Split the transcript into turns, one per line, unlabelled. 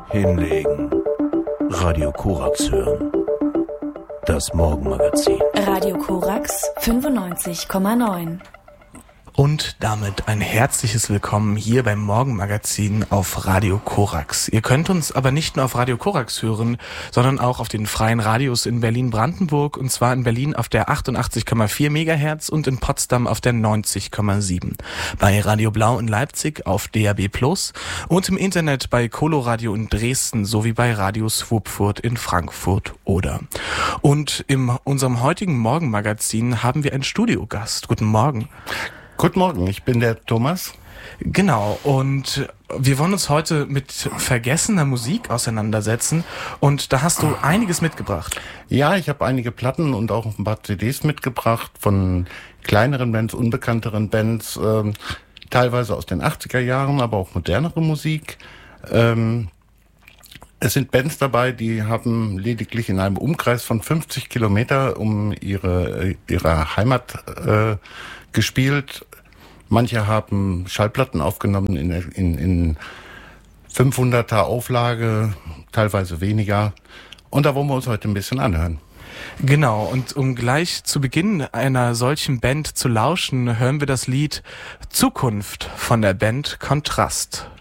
Hinlegen. Radio Korax hören. Das Morgenmagazin.
Radio Korax 95,9.
Und damit ein herzliches Willkommen hier beim Morgenmagazin auf Radio Korax. Ihr könnt uns aber nicht nur auf Radio Korax hören, sondern auch auf den freien Radios in Berlin-Brandenburg, und zwar in Berlin auf der 88,4 Megahertz und in Potsdam auf der 90,7. Bei Radio Blau in Leipzig auf DAB+ und im Internet bei Coloradio in Dresden sowie bei Radio Swupfurt in Frankfurt oder. Und in unserem heutigen Morgenmagazin haben wir einen Studiogast. Guten Morgen.
Guten Morgen, ich bin der Thomas.
Genau, und wir wollen uns heute mit vergessener Musik auseinandersetzen, und da hast du einiges mitgebracht.
Ja, ich habe einige Platten und auch ein paar CDs mitgebracht von kleineren Bands, unbekannteren Bands, teilweise aus den 80er Jahren, aber auch modernere Musik. Es sind Bands dabei, die haben lediglich in einem Umkreis von 50 Kilometer um ihre Heimat gespielt. Manche haben Schallplatten aufgenommen in 500er Auflage, teilweise weniger. Und da wollen wir uns heute ein bisschen anhören.
Genau, und um gleich zu Beginn einer solchen Band zu lauschen, hören wir das Lied Zukunft von der Band Kontrast.